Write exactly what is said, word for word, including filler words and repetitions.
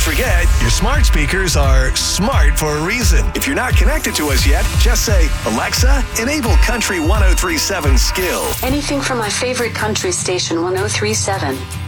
forget, your smart speakers are smart for a reason. If you're not connected to us yet, just say, Alexa, enable Country one oh three point seven Skill. Anything from my favorite country station, one oh three point seven.